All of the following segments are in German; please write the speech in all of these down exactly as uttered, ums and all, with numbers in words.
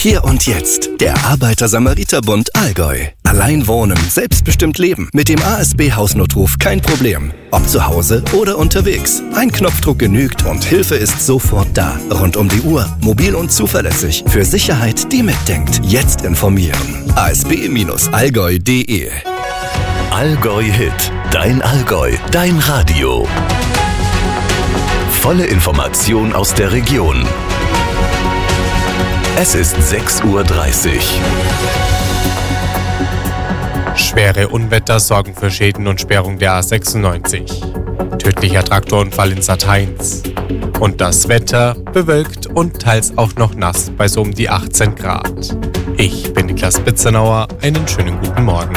Hier und jetzt der Arbeiter-Samariter-Bund Allgäu. Allein wohnen, selbstbestimmt leben. Mit dem A S B-Hausnotruf kein Problem. Ob zu Hause oder unterwegs. Ein Knopfdruck genügt und Hilfe ist sofort da. Rund um die Uhr, mobil und zuverlässig. Für Sicherheit, die mitdenkt. Jetzt informieren. a s b Bindestrich allgäu punkt d e Allgäu Hit. Dein Allgäu. Dein Radio. Volle Information aus der Region. Es ist sechs Uhr dreißig. Schwere Unwetter sorgen für Schäden und Sperrung der A sechsundneunzig. Tödlicher Traktorunfall in Sat-Heinz. Und das Wetter bewölkt und teils auch noch nass bei so um die achtzehn Grad. Ich bin Niklas Bitzenauer. Einen schönen guten Morgen.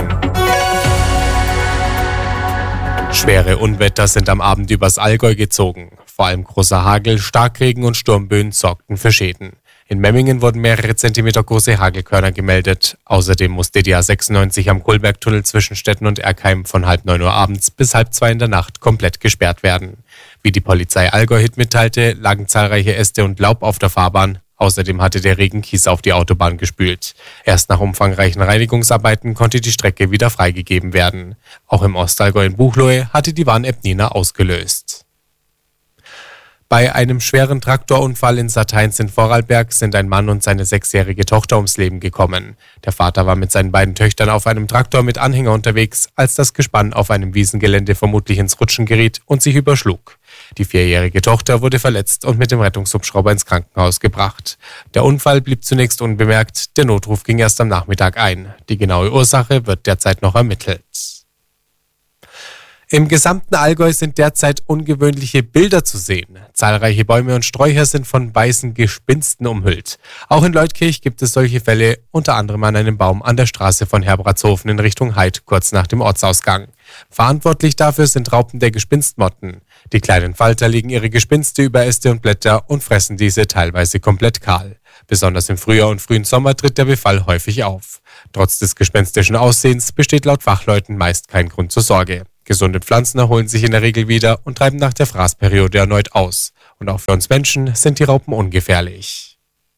Schwere Unwetter sind am Abend übers Allgäu gezogen. Vor allem großer Hagel, Starkregen und Sturmböen sorgten für Schäden. In Memmingen wurden mehrere Zentimeter große Hagelkörner gemeldet. Außerdem musste die A sechsundneunzig am Kohlbergtunnel zwischen Stetten und Erkheim von halb neun Uhr abends bis halb zwei in der Nacht komplett gesperrt werden. Wie die Polizei Allgäu Hit mitteilte, lagen zahlreiche Äste und Laub auf der Fahrbahn. Außerdem hatte der Regen Kies auf die Autobahn gespült. Erst nach umfangreichen Reinigungsarbeiten konnte die Strecke wieder freigegeben werden. Auch im Ostallgäu in Buchloe hatte die Warn-App Nina ausgelöst. Bei einem schweren Traktorunfall in Sat-Heinz in Vorarlberg sind ein Mann und seine sechsjährige Tochter ums Leben gekommen. Der Vater war mit seinen beiden Töchtern auf einem Traktor mit Anhänger unterwegs, als das Gespann auf einem Wiesengelände vermutlich ins Rutschen geriet und sich überschlug. Die vierjährige Tochter wurde verletzt und mit dem Rettungshubschrauber ins Krankenhaus gebracht. Der Unfall blieb zunächst unbemerkt, der Notruf ging erst am Nachmittag ein. Die genaue Ursache wird derzeit noch ermittelt. Im gesamten Allgäu sind derzeit ungewöhnliche Bilder zu sehen. Zahlreiche Bäume und Sträucher sind von weißen Gespinsten umhüllt. Auch in Leutkirch gibt es solche Fälle, unter anderem an einem Baum an der Straße von Herbratshofen in Richtung Heid, kurz nach dem Ortsausgang. Verantwortlich dafür sind Raupen der Gespinstmotten. Die kleinen Falter legen ihre Gespinste über Äste und Blätter und fressen diese teilweise komplett kahl. Besonders im Frühjahr und frühen Sommer tritt der Befall häufig auf. Trotz des gespenstischen Aussehens besteht laut Fachleuten meist kein Grund zur Sorge. Gesunde Pflanzen erholen sich in der Regel wieder und treiben nach der Fraßperiode erneut aus. Und auch für uns Menschen sind die Raupen ungefährlich.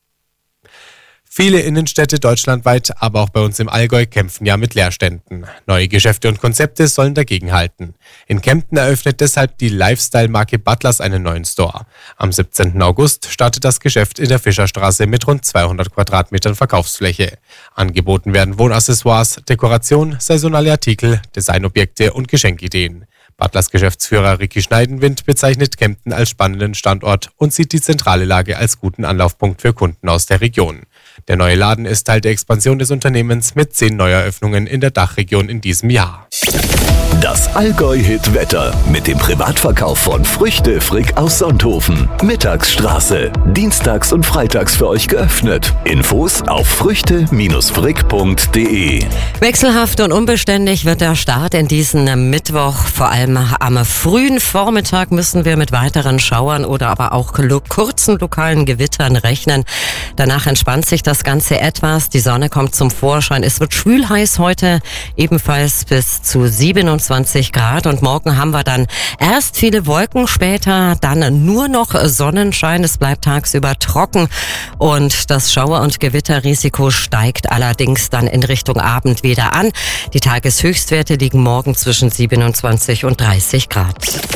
Viele Innenstädte deutschlandweit, aber auch bei uns im Allgäu kämpfen ja mit Leerständen. Neue Geschäfte und Konzepte sollen dagegenhalten. In Kempten eröffnet deshalb die Lifestyle-Marke Butlers einen neuen Store. Am siebzehnten August startet das Geschäft in der Fischerstraße mit rund zweihundert Quadratmetern Verkaufsfläche. Angeboten werden Wohnaccessoires, Dekoration, saisonale Artikel, Designobjekte und Geschenkideen. Butlers Geschäftsführer Ricky Schneidenwind bezeichnet Kempten als spannenden Standort und sieht die zentrale Lage als guten Anlaufpunkt für Kunden aus der Region. Der neue Laden ist Teil der Expansion des Unternehmens mit zehn Neueröffnungen in der Dachregion in diesem Jahr. Das Allgäu-Hit-Wetter mit dem Privatverkauf von Früchte Frick aus Sonthofen. Mittagsstraße. Dienstags und freitags für euch geöffnet. Infos auf früchte frick punkt d e. Wechselhaft und unbeständig wird der Start in diesen Mittwoch. Vor allem am frühen Vormittag müssen wir mit weiteren Schauern oder aber auch kurzen lokalen Gewittern rechnen. Danach entspannt sich das Ganze etwas. Die Sonne kommt zum Vorschein. Es wird schwül heiß heute, ebenfalls bis zu siebenundzwanzig Grad. Und morgen haben wir dann erst viele Wolken, später dann nur noch Sonnenschein. Es bleibt tagsüber trocken und das Schauer- und Gewitterrisiko steigt allerdings dann in Richtung Abend wieder an. Die Tageshöchstwerte liegen morgen zwischen siebenundzwanzig und dreißig Grad.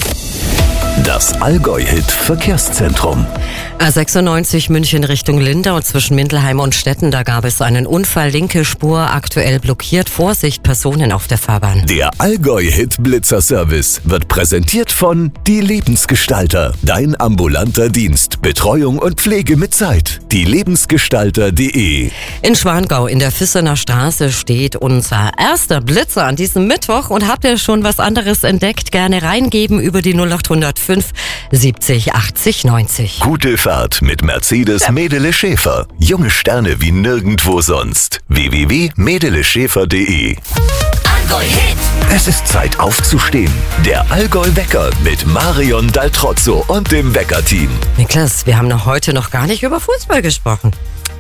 Das Allgäu-Hit Verkehrszentrum. A sechsundneunzig München Richtung Lindau und zwischen Mindelheim und Stetten, da gab es einen Unfall, linke Spur aktuell blockiert. Vorsicht, Personen auf der Fahrbahn. Der Allgäu-Hit Blitzer-Service wird präsentiert von Die Lebensgestalter. Dein ambulanter Dienst, Betreuung und Pflege mit Zeit. die lebensgestalter punkt d e. In Schwangau in der Füssener Straße steht unser erster Blitzer an diesem Mittwoch. Und habt ihr schon was anderes entdeckt? Gerne reingeben über die null acht null fünf siebzig achtzig neunzig. Gute Fahrt mit Mercedes Medele Schäfer. Junge Sterne wie nirgendwo sonst. w w w punkt medele schäfer punkt d e. Allgäu Hit. Es ist Zeit aufzustehen. Der Allgäu-Wecker mit Marion Daltrozzo und dem Wecker-Team. Niklas, wir haben noch heute noch gar nicht über Fußball gesprochen.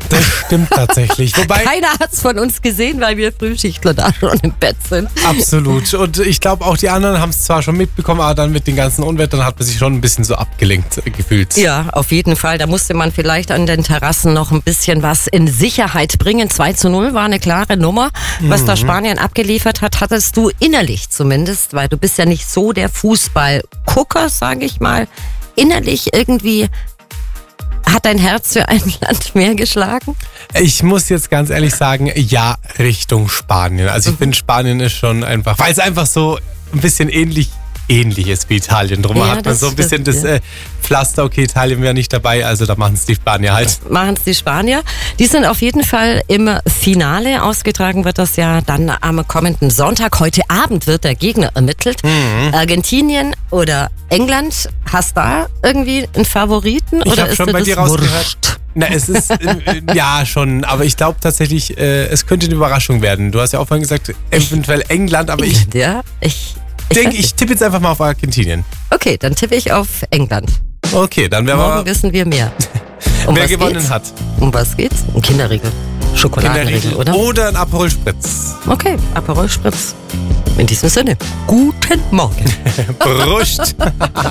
Das stimmt tatsächlich. Wobei, Keiner hat's von uns gesehen, weil wir Frühschichtler da schon im Bett sind. absolut. Und ich glaube auch die anderen haben es zwar schon mitbekommen, aber dann mit den ganzen Unwettern hat man sich schon ein bisschen so abgelenkt äh, gefühlt. Ja, auf jeden Fall. Da musste man vielleicht an den Terrassen noch ein bisschen was in Sicherheit bringen. zwei zu null war eine klare Nummer. Was Mhm. da Spanien abgeliefert hat, hattest du innerlich zumindest, weil du bist ja nicht so der Fußballgucker, sage ich mal. Innerlich irgendwie hat dein Herz für ein Land mehr geschlagen? Ich muss jetzt ganz ehrlich sagen, ja, Richtung Spanien. Also ich finde, Spanien ist schon einfach, weil es einfach so ein bisschen ähnlich ähnlich ist wie Italien. Drum Ja, hat man das so ein bisschen stimmt, das ja. äh, Pflaster, okay, Italien wäre nicht dabei, also da machen es die Spanier halt. Machen es die Spanier. Die sind auf jeden Fall im Finale. Ausgetragen wird das ja dann am kommenden Sonntag. Heute Abend wird der Gegner ermittelt. Mhm. Argentinien oder England. Hast da irgendwie einen Favoriten? Ich oder habe ist schon dir bei das dir rausgehört. wurscht? Na, es ist, äh, ja schon, aber ich glaube tatsächlich, äh, es könnte eine Überraschung werden. Du hast ja auch vorhin gesagt, eventuell England, aber ich Ja, ich, ich, denke, weiß ich nicht. tippe jetzt einfach mal auf Argentinien. Okay, dann tippe ich auf England. Okay, dann werden Morgen wir, wissen wir mehr. Um wer was gewonnen geht's? hat. Um was geht's? Ein Kinderriegel. Schokoladenriegel, oder? Oder ein Aperol Spritz. Okay, Aperol Spritz. In diesem Sinne, guten Morgen. Brust.